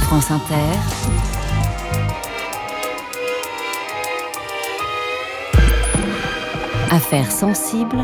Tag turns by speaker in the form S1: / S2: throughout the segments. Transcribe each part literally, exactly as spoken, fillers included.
S1: France Inter, Affaires sensibles,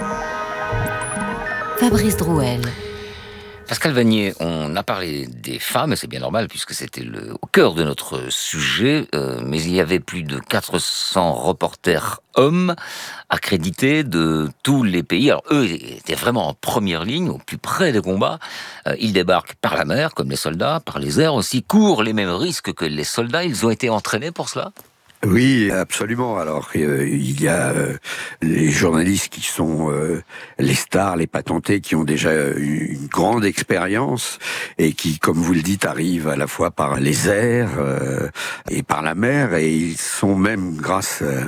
S1: Fabrice Drouel.
S2: Pascal Vanier, on a parlé des femmes, et c'est bien normal puisque c'était le, au cœur de notre sujet, euh, mais il y avait plus de quatre cents reporters hommes accrédités de tous les pays. Alors eux étaient vraiment en première ligne, au plus près des combats. Euh, ils débarquent par la mer, comme les soldats, par les airs aussi, courent les mêmes risques que les soldats. Ils ont été entraînés pour cela ?
S3: Oui, absolument. Alors, euh, il y a euh, les journalistes qui sont euh, les stars, les patentés, qui ont déjà une grande expérience et qui, comme vous le dites, arrivent à la fois par les airs euh, et par la mer. Et ils sont même, grâce euh,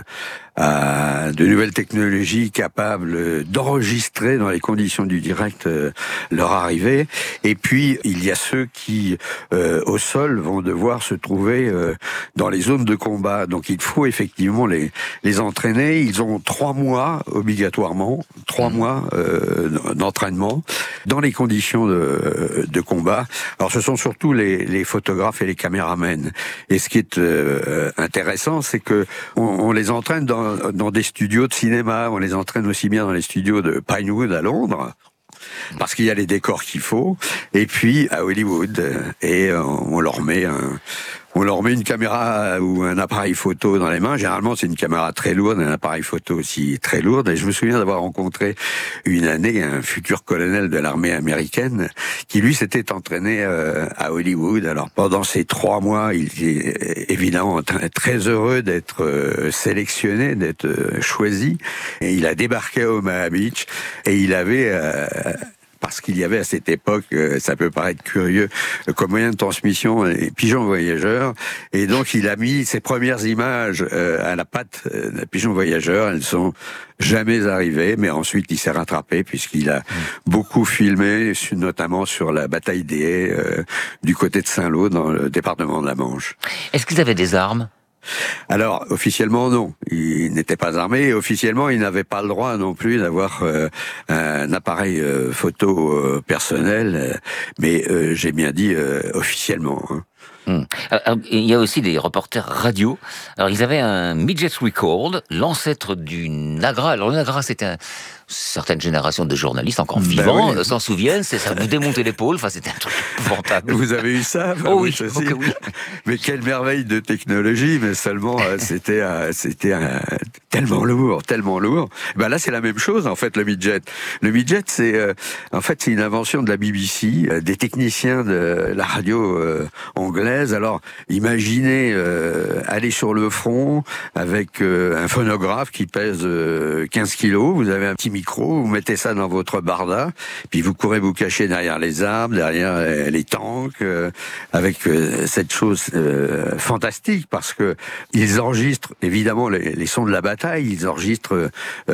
S3: à de nouvelles technologies, capables d'enregistrer dans les conditions du direct euh, leur arrivée. Et puis, il y a ceux qui, euh, au sol, vont devoir se trouver euh, dans les zones de combat. Donc, il faut effectivement les, les entraîner. Ils ont trois mois, obligatoirement, trois mois euh, d'entraînement dans les conditions de, de combat. Alors, ce sont surtout les, les photographes et les caméramens. Et ce qui est euh, intéressant, c'est que on, on les entraîne dans dans des studios de cinéma, on les entraîne aussi bien dans les studios de Pinewood à Londres, parce qu'il y a les décors qu'il faut, et puis à Hollywood, et on leur met un... On leur met une caméra ou un appareil photo dans les mains. Généralement, c'est une caméra très lourde, un appareil photo aussi très lourd. Et je me souviens d'avoir rencontré une année un futur colonel de l'armée américaine qui, lui, s'était entraîné euh, à Hollywood. Alors, pendant ces trois mois, il était évidemment très heureux d'être euh, sélectionné, d'être euh, choisi. Et il a débarqué à Omaha Beach et il avait... Euh, parce qu'il y avait à cette époque, ça peut paraître curieux, comme moyen de transmission, les pigeons voyageurs. Et donc, il a mis ses premières images à la patte d'un pigeon voyageur. Elles sont jamais arrivées, mais ensuite, il s'est rattrapé puisqu'il a beaucoup filmé, notamment sur la bataille des Haies euh, du côté de Saint-Lô, dans le département de la Manche.
S2: Est-ce qu'ils avaient des armes ?
S3: Alors, officiellement, non. Il n'était pas armé. Et officiellement, il n'avait pas le droit non plus d'avoir euh, un appareil euh, photo euh, personnel. Euh, mais euh, j'ai bien dit euh, officiellement. Hein.
S2: Hum. Alors, il y a aussi des reporters radio. Alors, ils avaient un Midget Record, l'ancêtre du Nagra. Alors, le Nagra, c'était un... Certaines générations de journalistes encore vivants ben oui. s'en souviennent, c'est ça vous démontait l'épaule, enfin c'était un truc épouvantable.
S3: Vous avez eu ça?
S2: Ben oh oui, oui, okay, oui.
S3: Mais quelle merveille de technologie, mais seulement c'était euh, c'était euh, tellement lourd, tellement lourd. Ben là c'est la même chose en fait le midget. Le midget c'est euh, en fait c'est une invention de la B B C, euh, des techniciens de la radio euh, anglaise. Alors imaginez euh, aller sur le front avec euh, un phonographe qui pèse euh, quinze kilos, vous avez un petit micro, vous mettez ça dans votre barda, puis vous courez vous cacher derrière les arbres, derrière les, les tanks, euh, avec euh, cette chose euh, fantastique, parce que ils enregistrent évidemment les, les sons de la bataille, ils enregistrent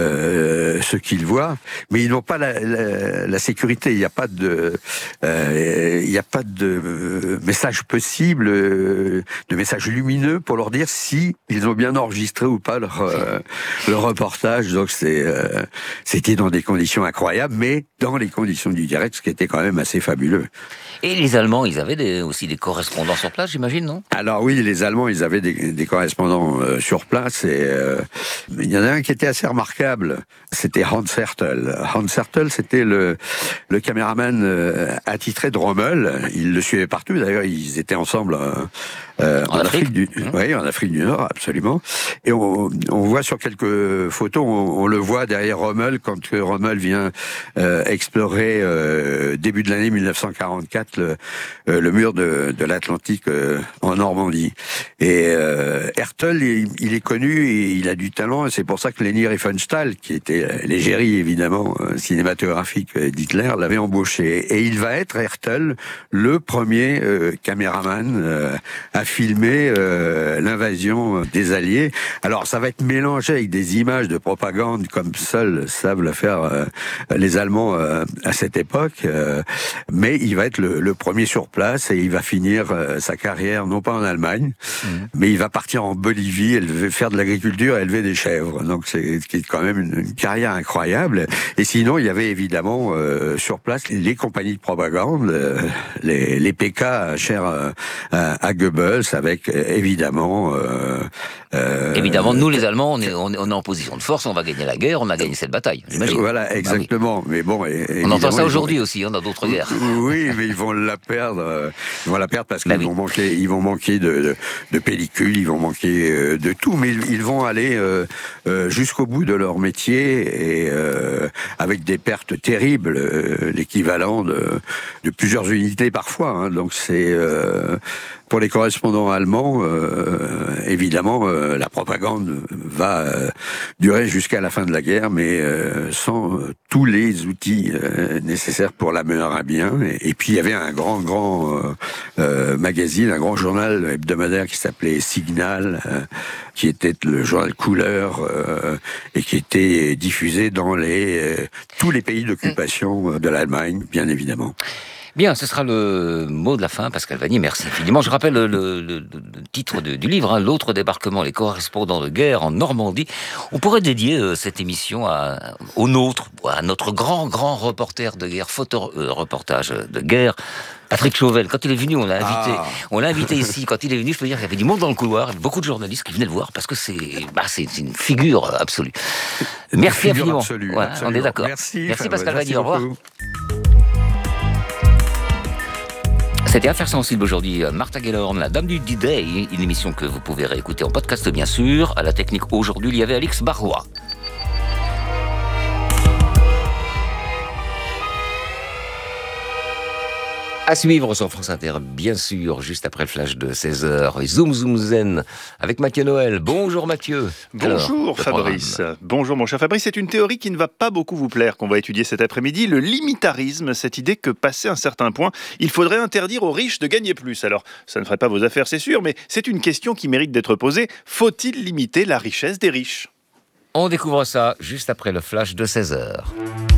S3: euh, ce qu'ils voient, mais ils n'ont pas la, la, la sécurité. Il n'y a pas de, euh, il n'y a pas de message possible, de message lumineux pour leur dire si ils ont bien enregistré ou pas leur euh, leur reportage. Donc c'est euh, C'était dans des conditions incroyables, mais dans les conditions du direct, ce qui était quand même assez fabuleux.
S2: Et les Allemands, ils avaient des, aussi des correspondants sur place, j'imagine, non ?
S3: Alors oui, les Allemands, ils avaient des, des correspondants euh, sur place. Et euh, il y en a un qui était assez remarquable. C'était Hans Hertel. Hans Hertel, c'était le, le caméraman euh, attitré de Rommel. Il le suivait partout. D'ailleurs, ils étaient ensemble euh, euh, en, en Afrique, Afrique du, mmh. oui, en Afrique du Nord, absolument. Et on, on voit sur quelques photos, on, on le voit derrière Rommel quand Rommel vient euh, explorer euh, début de l'année mille neuf cent quarante-quatre le, euh, le mur de, de l'Atlantique euh, en Normandie. Et euh, Hertel, il, il est connu et il a du talent. Et c'est pour ça que Leni Riefenstahl, qui était l'égérie évidemment cinématographique d'Hitler, l'avait embauché. Et il va être Hertel le premier euh, caméraman euh, à va filmer euh, l'invasion des Alliés. Alors ça va être mélangé avec des images de propagande comme seuls savent le faire euh, les Allemands euh, à cette époque, euh, mais il va être le, le premier sur place et il va finir euh, sa carrière non pas en Allemagne, mmh. mais il va partir en Bolivie, élever, faire de l'agriculture, élever des chèvres. Donc c'est, c'est quand même une, une carrière incroyable. Et sinon il y avait évidemment euh, sur place les compagnies de propagande, euh, les, les P K chers euh, à, à Goebbels, avec euh, évidemment euh,
S2: Euh, Évidemment, nous les Allemands, on est, on est, on est en position de force, on va gagner la guerre, on a gagné cette bataille, j'imagine.
S3: Voilà, exactement. Ah oui. Mais bon,
S2: on entend ça aujourd'hui vont... aussi, on a d'autres guerres.
S3: Oui, mais ils vont la perdre. Ils vont la perdre parce qu'ils bah oui. vont manquer, ils vont manquer de, de, de pellicules, ils vont manquer de tout, mais ils vont aller euh, jusqu'au bout de leur métier et euh, avec des pertes terribles, euh, l'équivalent de, de plusieurs unités parfois. Hein, donc c'est euh, pour les correspondants allemands, euh, évidemment, euh, la propagande va euh, durer jusqu'à la fin de la guerre, mais euh, sans euh, tous les outils euh, nécessaires pour la mener à bien. Et, et puis il y avait un grand, grand euh, euh, magazine, un grand journal hebdomadaire qui s'appelait Signal, euh, qui était le journal couleur euh, et qui était diffusé dans les euh, tous les pays d'occupation de l'Allemagne, bien évidemment.
S2: Bien, ce sera le mot de la fin, Pascal Vannier, merci infiniment. Je rappelle le, le, le, le titre de, du livre, hein, L'autre débarquement, les correspondants de guerre en Normandie. On pourrait dédier euh, cette émission à, au nôtre, à notre grand, grand reporter de guerre, photo euh, reportage de guerre, Patrick Chauvel. Quand il est venu, on l'a invité, ah. on l'a invité ici. Quand il est venu, je peux dire qu'il y avait du monde dans le couloir, il y avait beaucoup de journalistes qui venaient le voir parce que c'est, bah, c'est, c'est une figure absolue. Merci
S3: figure
S2: infiniment.
S3: Absolue,
S2: ouais,
S3: absolument.
S2: On est d'accord.
S3: Merci,
S2: merci
S3: enfin,
S2: Pascal
S3: merci
S2: Vannier, au revoir. C'était Affaires sensibles aujourd'hui. Martha Gellhorn, la dame du D-Day, une émission que vous pouvez réécouter en podcast bien sûr. À la technique aujourd'hui, il y avait Alix Barrois. À suivre sur France Inter, bien sûr, juste après le flash de seize heures. Zoom Zoom Zen avec Mathieu Noël. Bonjour Mathieu.
S4: Bonjour Alors, Fabrice. Programme. Bonjour mon cher Fabrice. C'est une théorie qui ne va pas beaucoup vous plaire qu'on va étudier cet après-midi. Le limitarisme, cette idée que passé un certain point, il faudrait interdire aux riches de gagner plus. Alors, ça ne ferait pas vos affaires, c'est sûr, mais c'est une question qui mérite d'être posée. Faut-il limiter la richesse des riches ?
S2: On découvre ça juste après le flash de seize heures.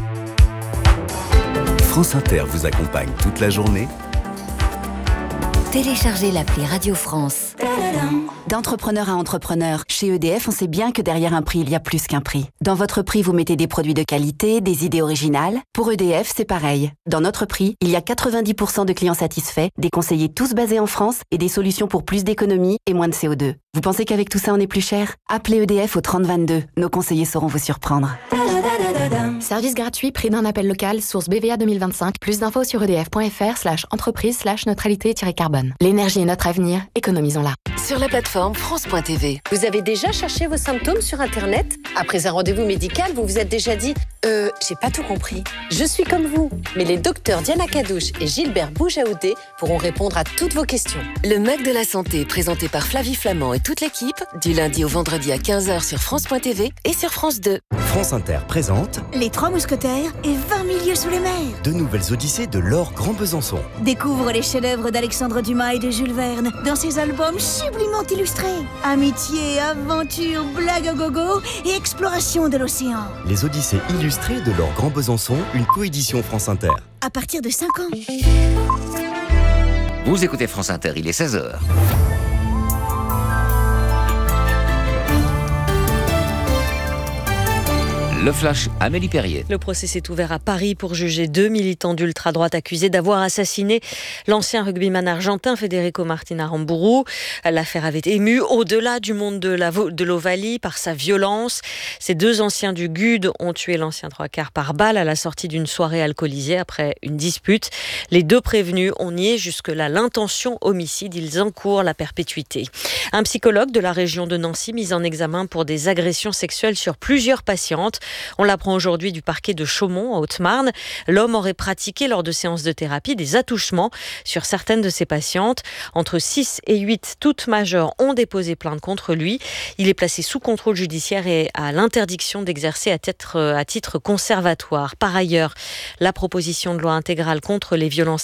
S5: France Inter vous accompagne toute la journée.
S1: Téléchargez l'appli Radio France.
S6: D'entrepreneur à entrepreneur, chez E D F, on sait bien que derrière un prix, il y a plus qu'un prix. Dans votre prix, vous mettez des produits de qualité, des idées originales. Pour E D F, c'est pareil. Dans notre prix, il y a quatre-vingt-dix pour cent de clients satisfaits, des conseillers tous basés en France et des solutions pour plus d'économie et moins de C O deux. Vous pensez qu'avec tout ça, on est plus cher ? Appelez E D F au trente vingt-deux. Nos conseillers sauront vous surprendre.
S7: Service gratuit, prix d'un appel local, source B V A deux mille vingt-cinq. Plus d'infos sur edf.fr slash entreprise slash neutralité-carbone. L'énergie est notre avenir, économisons-la.
S1: Sur la plateforme France point T V.
S8: Vous avez déjà cherché vos symptômes sur Internet ? Après un rendez-vous médical, vous vous êtes déjà dit « Euh, j'ai pas tout compris. Je suis comme vous ». Mais les docteurs Diana Cadouche et Gilbert Boujaoudé pourront répondre à toutes vos questions.
S1: Le Mac de la Santé, présenté par Flavie Flamand et toute l'équipe, du lundi au vendredi à quinze heures sur France point T V et sur France deux.
S5: France Inter présente
S9: Les Trois Mousquetaires et vingt mille lieues sous les mers.
S5: De nouvelles odyssées de Laure Grand Besançon.
S9: Découvre les chefs-d'œuvre d'Alexandre Dumas et de Jules Verne dans ses albums sublimement illustrés. Amitié, aventure, blague à gogo et exploration de l'océan.
S5: Les odyssées illustrées de Laure Grand Besançon, une coédition France Inter.
S9: À partir de cinq ans.
S2: Vous écoutez France Inter, il est seize heures. Le flash, Amélie Perrier.
S10: Le procès s'est ouvert à Paris pour juger deux militants d'ultra-droite accusés d'avoir assassiné l'ancien rugbyman argentin Federico Martín Aramburu. L'affaire avait ému au-delà du monde de, la, de l'Ovalie par sa violence. Ces deux anciens du G U D ont tué l'ancien trois quarts par balle à la sortie d'une soirée alcoolisée après une dispute. Les deux prévenus ont nié jusque-là l'intention homicide. Ils encourent la perpétuité. Un psychologue de la région de Nancy mis en examen pour des agressions sexuelles sur plusieurs patientes. On l'apprend aujourd'hui du parquet de Chaumont, en Haute-Marne. L'homme aurait pratiqué lors de séances de thérapie des attouchements sur certaines de ses patientes. Entre six et huit, toutes majeures, ont déposé plainte contre lui. Il est placé sous contrôle judiciaire et à l'interdiction d'exercer à titre, à titre conservatoire. Par ailleurs, la proposition de loi intégrale contre les violences